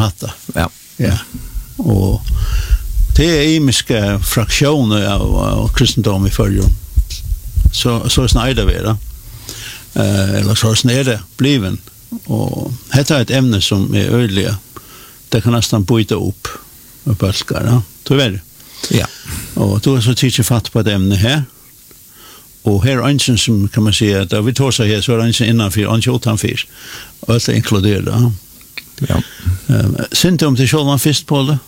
hatta. Ja. Ja. Och det är imiska fraktioner av kristendom i förrjun. Så snäder vi det. Eller så snäder bliven. Och detta är ett ämne som är ödliga. Det kan nästan byta upp och bölkar. Ja. Tyvärr. Ja. Och då är så tidigt fatt på ett ämne här. Och här är en som kan man säga att vi tar sig här så är det en innanför och en utanför. Och det är inkluderat. Ja. Sint om till själva först på det?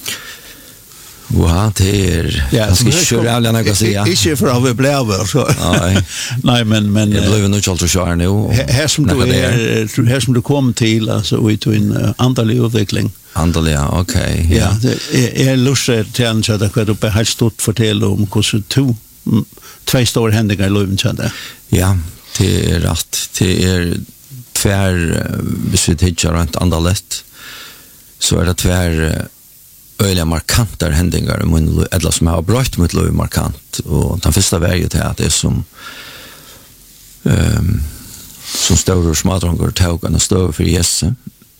Wow, det är ganska självligt att säga. Inte för att vi blev så. Nej, men jag blev nog alltid kör nu. Här som du kom till alltså ut i en andlig utveckling. Andlig, okej. Ja, det är lustigt till att jag kan upp helt stort fortälla om hur två stora händingar i livet kände. Ja, det är rätt. Det är tvär hvis vi tittar runt andligt så är det tvär öliga markantar händingar men eller som har brott mot lov markant och den första vägen till att det är som stora smadrongar tågarna står för Jesus.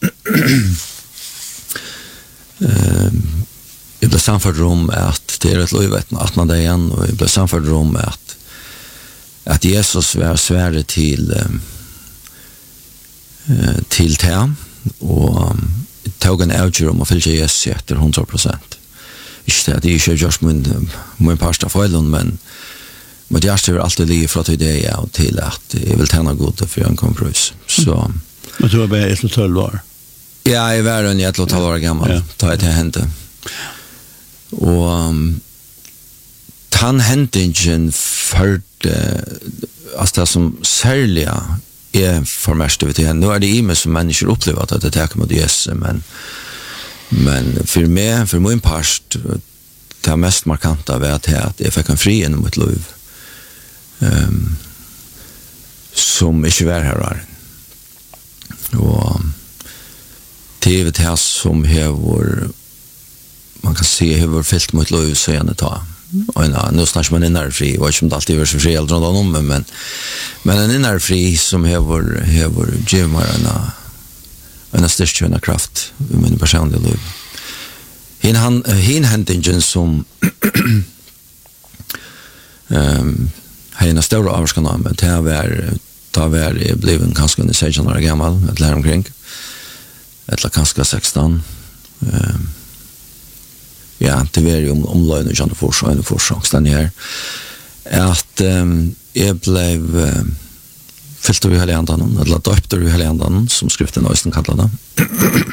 Jag blev samförd om att det är ett löjvet att man det igen och jag blev samförd om att Jesus var svärd till det och tog en avgör om att följa Jesus efter 100%. Inte att det är inte just min parsta fejlen, men det är alltid lite för att det är till att jag vill tjäna god för en kompromiss. Så. Men du var bara 1-12 år? Ja, jag var en 1-12 år gammal. Ta det till hände. Och händingen förde alltså det som särliga är för mest vet jag. Nu är det i som människor upplever att det är mot Jesus, men för mig, för min part det mest markanta var att jag fick en fri in mot liv som inte var här. Och det är det som har man kan se hur fyllt mot liv så gärna ta. Och nu snackar man innerfri och inte alltid är så fri eller någon men en innerfri som har gemar en styrka kraft i min personliga liv. Hin händingen som har en stor avskanna men det var blev kanske en 16 år gammal ett lär omkring eller kanske 16 ja, det var ju om lögn och kände forsångsten här. Att jag blev fyllt av hela andan, eller döpt av hela andan, som skriften Östen kallade det.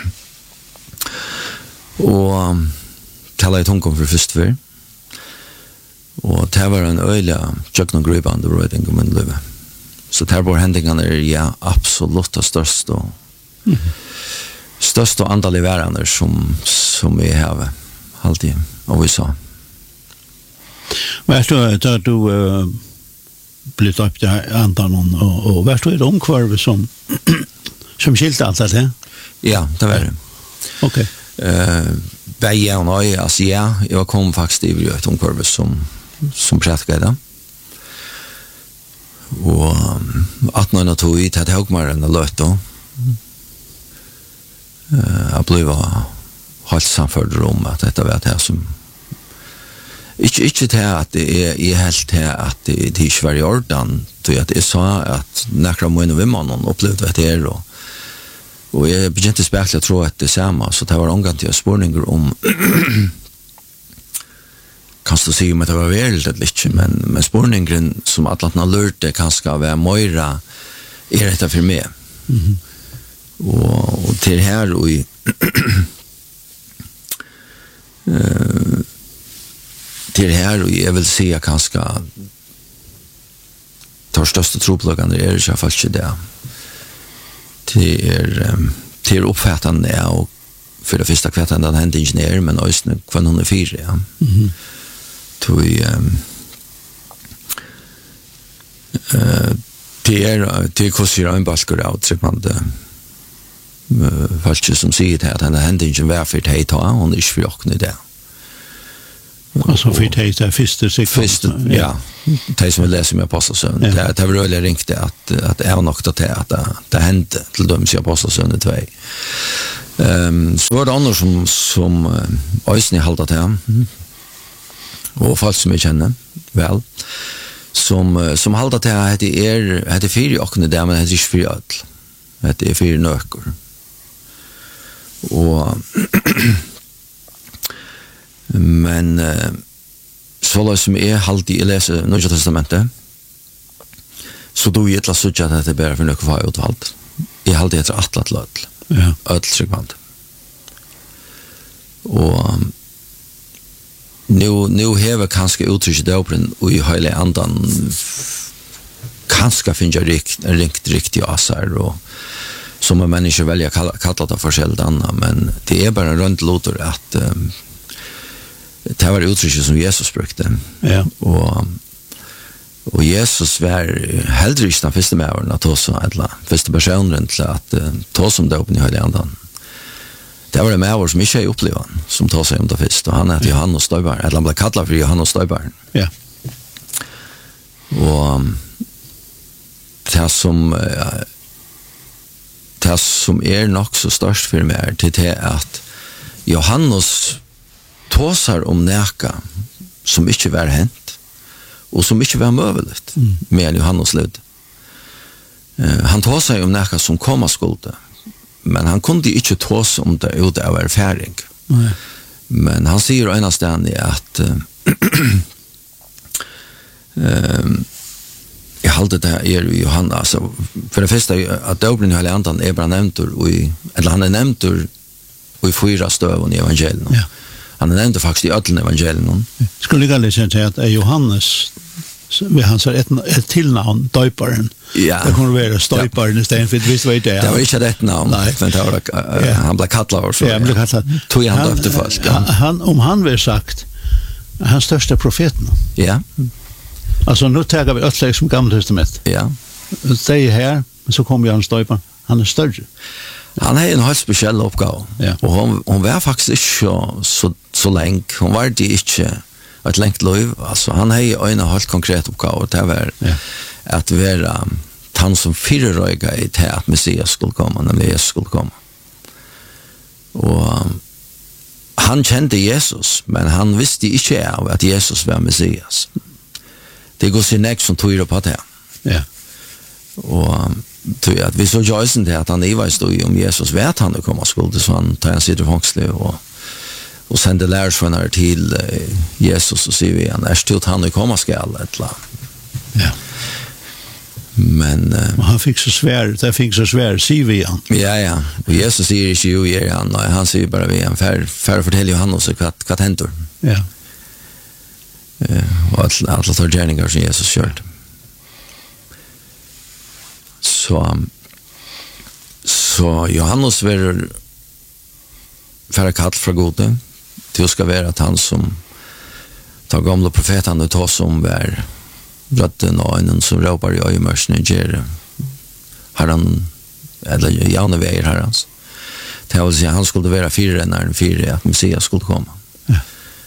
Och talade i tunkom för först för. Och det var en öjliga tjöknogrybande röjning om min liv. Så det här var händingarna är absolut det största antal i världen som vi har alltid och vi sa. Vart du blivit upp där andan och vart du är omkvarv som skilt allt det? Ja, det var det. Okej. Bäja och nej, alltså ja, jag kom faktiskt i ett omkvarv som prätkade. Och att någon tog ut att högmaren och lött då. Jag blev helt samförd om att detta var det som inte det att det är helt här att det är Sverige ordan så att det sa att några månader man upplevde det och jag begynte spekla tro att det samma så det var omgående spårningar om kan du säga om det var väldigt lite men spårningen som Atlantarna lärde kanske vara mera är detta för mig och till här och till här och jag vill se kanske tar största troplagande är det i alla fall inte det till uppfattande och för det första kvarten den hände ingenjör men också kvar hon är 4 ja. Det kostar en baskor out så man det fast som säger det att den hände ingen varför det heter hon är för och det. Alltså för det heter första ja. Det som vi läser med Apostlesön. Det var väl ringt att är nog att det hände till dem som Apostlesön 2. Så var det andre som øyne halda til, og folk som jeg kjenner vel, som halda til at det er fire åkne der, men det er ikke fire ødel. Det er fire nøkker. Men så løs som jeg halde i lese Nødja Testamentet, så do jeg et la sutja at det er bare for nøkker for utvalgt. Jeg halde etter atlat lødel. Ja. Ødeltryggvand. Og nu hever kanskje uttrykket døperen og i høylig andan kanskje finner riktig asar og som mennesker velger kalla det forskjellig annet, men det er bare rundt loter at det var uttrykket som Jesus brukte. Ja. Og Jesus var heller ikke den første medveren at også, eller første personen til at ta som døpen i høylig andan. Det var en medver som ikke er opplevd han, som tar seg om det først, og han heter Johannes Støyberg, eller han ble kallet for Johannes Støyberg. Ja. Og det som er nok så størst for meg til det at Johannes tåsar om neka som ikke var hent, og som ikke var møveligt med Johannes liv. Han tåsar om neka som kom av skulde, men han kunde ikke tåse om det ut av erfaring. Nej. Men han sier enastående at jeg halte det er i Johannes, altså, for det første at døperen i hele andan er bare nevnt eller han er nevnt i 4 støven i evangelien. Ja. Han er nevnt faktisk i ødelen evangelien. Skulle jeg aldri si at Johannes vi han sa ett tillnavn döparen. Ja. Det kommer vara støyparen i stedet för visst vet det. Det var inte rätt namn. Nej. Men det var han blev kallad så. Ja, han blev kallad. Tog han döpte folk. Han om han vill sagt hans största profeten. Ja. Alltså nu tar vi ötlägg som gamla testament. Ja. Det är här så kommer Johannes döparen. Han är större. Han har en helt speciell uppgave. Ja. Och hon var faktiskt inte så länge. Hon var det inte ett längt liv. Alltså han har en helt konkret uppgave. Det var att vara han som fyrröjga i det att Messias skulle komma, när Jesus skulle komma. Och han kände Jesus, men han visste inte av att Jesus var Messias. Det går sin näck som tog på det. Ja. Och tror att vi så jösen det att han i var stod om Jesus vet han komma skulle så han tar en sitt fångsle och sände lärsvänner till Jesus och säger vi han är stort han komma skall ettla. Ja. Men han fick så svär säger vi han. Ja. Och Jesus säger inte ju ger han och han säger bara vi en för fortäljer han oss vad händer. Ja. Och alla tar gärningar som Jesus kört. Så Johannes var färre kall fra gode. Det ska vara att han som tar gamla profeterna och tar som var rötten och en som råpar i öjmörsen ger herran eller Janne väger herrans. Det vill säga han skulle vara fyrrännaren för att Messias skulle komma. Ja.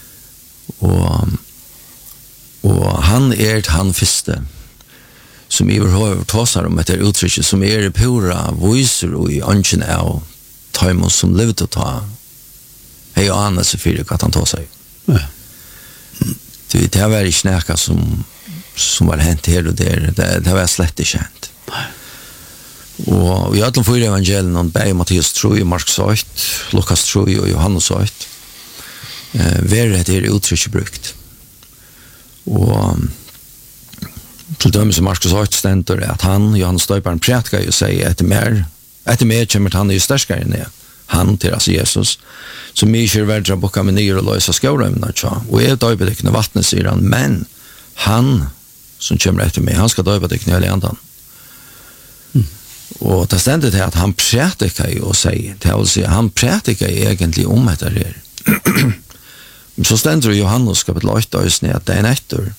Och han han första som i överhuvud tåsar om ett uttryck som är pura voicer och i anken av tajmon som levt att ta hej och annat så för att han tar sig. Ja. Det var inte snäcka som var hänt här och där. Det var slett inte hänt. Och i alla fyra evangelien om Berg, Mattias tror, Markus 8, Lukas tror och Johannes 8 var det uttryck brukt. Och till dömes som Markus 8 ständer att han, Johannes Støyberg, prætkar ju säger att etter mer kommer han är ju störskare än det. Han till alltså Jesus. Så mycket värdra boka med nyer och lösa skårömna. Och jag döper det knä vattnet, säger han. Men han som kommer efter mig, han ska döpa det knä i andan. Och det ständer till att han prætkar ju och säger, det vill säga han prætkar ju egentligen om det här. Så ständer det Johannes kapitel 8 att det är efter.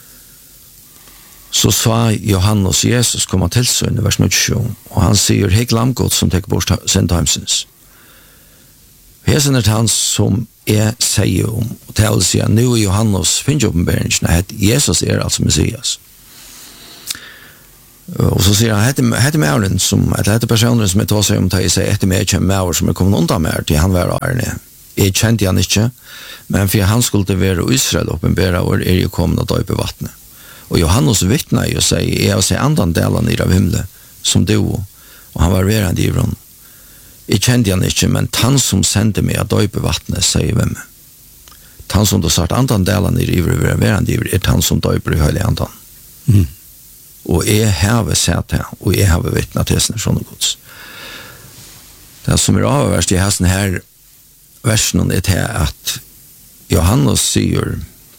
Så sa Johannes Jesus komma till sig i vers 97 och han säger hej lamgott som tar bort sendheimsens. Hesen är han som säger om och det vill säga nu i Johannes finns uppenbarelsen att Jesus är alltså Messias. Och så säger han, hette mären som, eller hette personer som tar sig om att säga, hette mig känner mären som är kommit undan med till han var arne. Jag kände han inte, men för han skulle vara Israel uppenbara och är ju kommit att döpa vattnet. Och Johannes vittnar ju sig, jag ser andan delar i av himlen som du, och han var verande i vrån. Jag kände han inte, men han som sände mig att döpa vattnet säger vem. Han som då sagt andan delar i verande i är han som döper i heliga andan. Mm. Og jeg har sett det, og jeg har vittnet til sånne sånne gods. Det som avverst i hesten her versen er til at Johannes sier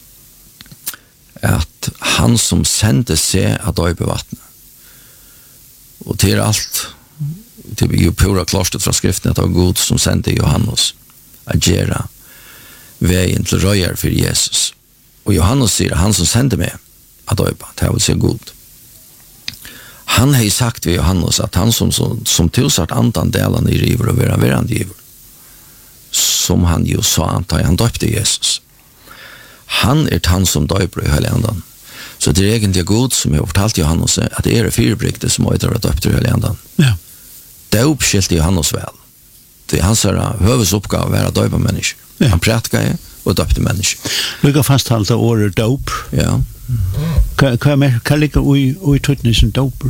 at han som sendte seg at døype vattnet. Og til alt, det blir jo pura klarstet fra skriften at det var god som sendte Johannes at gjøre veien til røyer for Jesus. Og Johannes sier han som sendte meg at døype, det vil si god. Han har sagt vid Johannes att han som tillsatt andan delar i river och verande giver. Som han ju sa antar han döpte Jesus. Han han som döper i heliga andan. Så det är egentligen god som jag fortalt Johannes att det är det fyrbryggde som har döpt i heliga andan. Ja. Det är uppskilt Johannes väl. Det är hans huvudsuppgave att vara döpa människor. Ja. Han prätkar och döpte människor. Lika fasthållta året dop. Ja. Kan ligga i tøtnisen doper?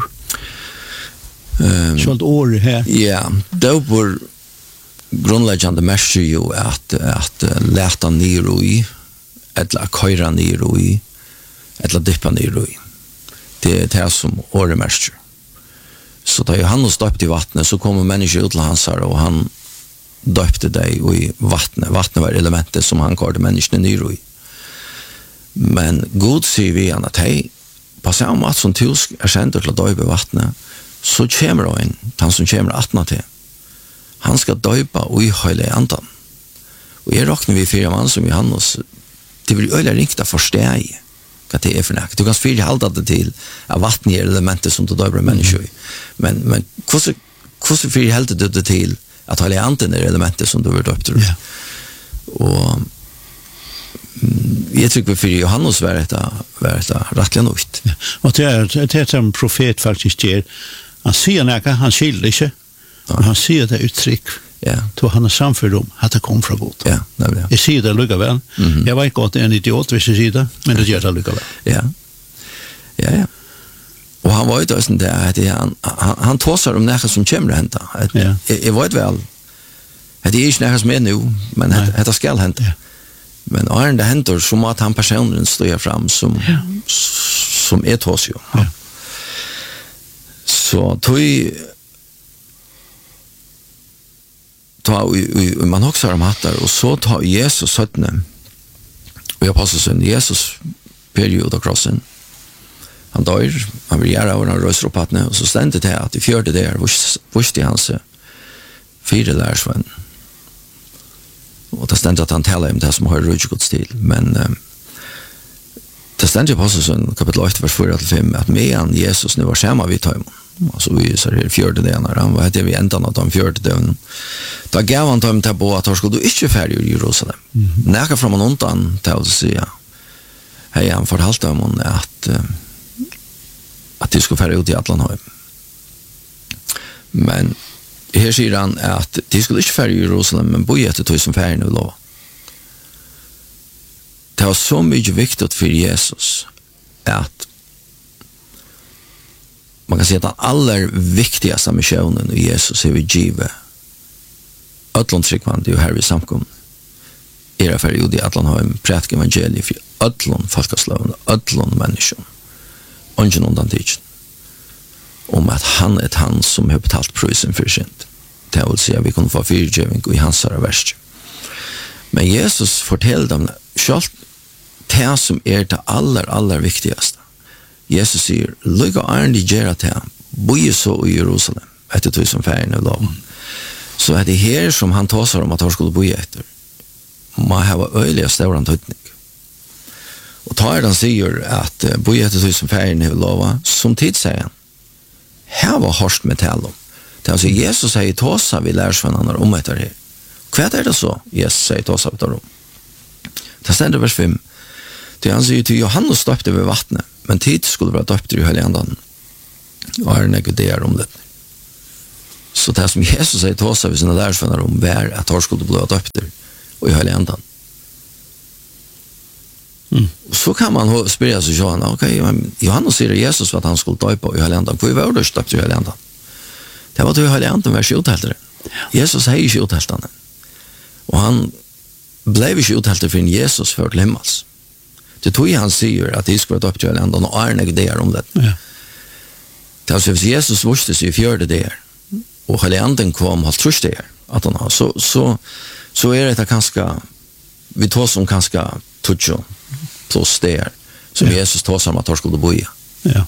Sånt år här. Ja, doper grundläggande märker ju att läta ner i, eller köra ner i, eller dippa ner i. Det är det som året märker. Så då Johannes döpte i vattnet så kommer människor ut till hans här och han döpte dig i vattnet. Vattnet var elementet som han körde människorna ner i. Men god säger vi han att hej, på samma att som tysk är känd till att döpa vattnet, så kommer han som kommer attna till. Han ska döpa och i heliga andan. Och jag räknar vi 4 man som Johannes, det vill öliga rikta förstå vad det är för något. Du kan spela halda det till att vattnet är elementet som du döper människor i. Men hur för helt det till att heliga andan är elementet som du vill döpa i. Ja. Och jag tycker för Johannes var det rättligen nytt. Ja. Och det är som profet faktiskt ger. Han säger näka, han skiljer inte. Men han säger det uttryck. Ja. Då han har samfört om att det kom från god. Ja, det är det. Jag säger det lika väl. Jag vet inte att det är en idiot hvis jag säger det, men det gör det lika väl. Ja. Ja. Och han var ju då sån där att han tåsar om näka som kommer hända. Ja. Jag vet väl. Det är inte näka som är nu, men det ska hända. Ja. Men är det händer som att han personen står fram som är tås ju. Ja. Så man också om hattar och så tar Jesus sötne och jag passar sen Jesus period av krossen han dör, han vill göra och han röster upp hatne och så ständigt det att i fjörde där visste han sig 4 lärsvän och det ständigt att han talar om det som har rutschgods till men det ständigt passar sen kapitel 8 vers 4-5 att medan Jesus nu var samma vid tajmen. Alltså vi så här fjärde dagen när han var det vi ända något om fjärde dagen. Då gav han dem till på att han skulle inte färdig i Jerusalem. Näka från en undan till att säga. Hej han fortalte dem att de skulle färdig ut i Atlanheim. Men här säger han att de skulle inte färdig i Jerusalem men bo efter 1000 färdig nu lov. Det var så mycket viktigt för Jesus att man kan säga att den allra viktigaste missionen i Jesus är vi givet ödlån tryggvande och här vid samkom era period i Atlanheim prätka evangeliet för ödlån folkaslöven ödlån människor ungen undan tidsen om att han är han som har betalt prisen för sint. Det vill säga vi kan få fyrtjövning i hans värst. Men Jesus fortäller dem själv det som är det allra viktigaste. Jesus säger, lycka är det gärna till han. Boje så i Jerusalem efter 1000 färgen och lov. Så är det här som han talar om att han skulle boje efter. Man har öjliga stora tydning. Och tar han säger att boje efter 1000 färgen och lov som tid säger han. Här var hårst med tal om. Det är alltså Jesus säger tåsa vi lärsvännerna om det här. Vad är det så? Jesus säger tåsa vi tar om. Det ständer vers 5. Det han säger till Johannes döpte vid vattnet, men tid skulle vara döpt i heliga andan. Och är det det om det. Så det som Jesus säger till oss av sina lärsvänner om var att han skulle bli döpter och i hela ändan. Så kan man spela sig så okej, Johannes säger Jesus att han skulle döpa i hela ändan. Hur var det döpt i hela ändan? Det var till hela ändan var skjutältare. Jesus säger skjutältaren. Och han blev inte uthältare för en Jesus för att lämnas. Det tog han säger att det skulle vara döpt i hela ändan och är det där om det. Ja. Det alltså Jesus visste sig i fjärde där. Och hela ändan kom halt trust där att han har så är det ganska vi tar som ganska toucho plus där som Jesus tar som att han skulle boja. Ja.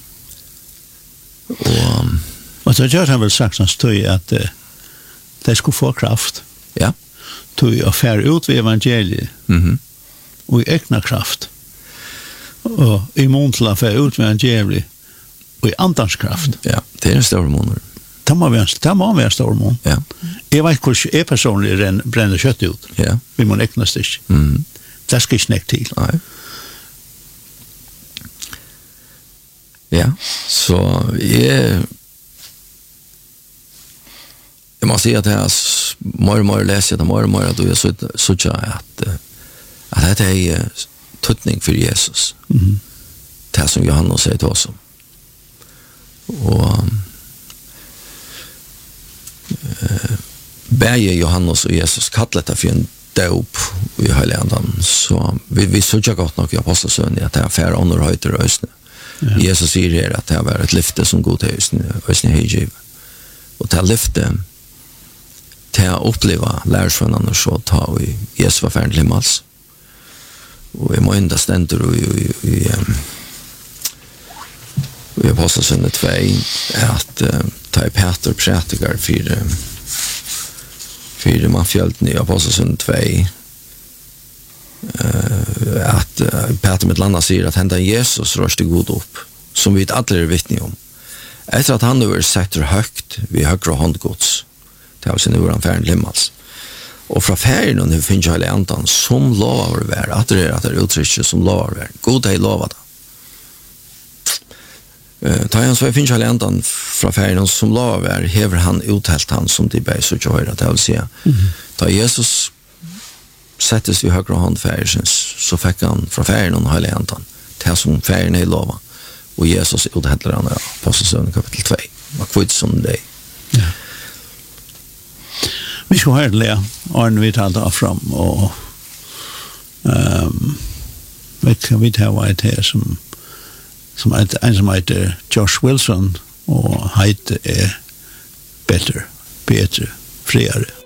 Och så gör han väl sagt att det skulle få kraft. Ja. Tog jag fär ut vid evangeliet. Och i egna kraft. Och i mån fär ut vid evangeliet och i andans kraft. Ja, det är en stor mån. Det må være en stor mån. Ja. Jeg vet hvordan jeg personlig brenner kjøtt ut. Ja. Vi må nekne stikk. Det skal ikke nekke til. Nej. Ja, så jag måste säga att jag mer läser det mer att jag så att det är tutning för Jesus. Det som Johannes säger till oss. Och bäge Johannes och Jesus kallat det för en dop i hela andan. Så vi såg gott nog i apostelsön att det är färre underhöjter och östne. Jesus säger att det var ett lyfte som god till östne höjgiv. Och det lyfte till att uppleva lärsvännerna och så ta i Jesus var färdig himmels. Och i månda ständer i apostelsön 2 att ta i Peter prätikar för man fjälten i apostelsön 2 att Peter med landa säger att hända Jesus röste god upp som vi alla är vittne om. Efter att han nu är satt högt vid högra handgods till av sin oran färden limmals. Och från färden och nu finns jag hela andan som lovar vär att det är uttrycket som lovar vär. God är lovad. Ta han så finns hela andan från färden som lovar vär hever han uthällt han som det bär så jag att jag vill säga. Ta Jesus sättes vid högra handfärden så fick han från färden och hela andan till som färden är lova. Och Jesus uthällar han på Apostlagärningarna kapitel 2. Vad kvitt som det. Ja. Vi ska höra det Arne vi talar fram och vi tar ett här som heter Josh Wilson och heter Peter Friare.